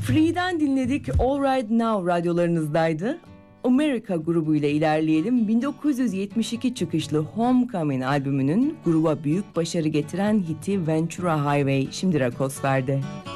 Free'den dinledik. All Right Now radyolarınızdaydı. America grubuyla ilerleyelim. 1972 çıkışlı Homecoming albümünün gruba büyük başarı getiren hiti Ventura Highway şimdi Rakosfer'de.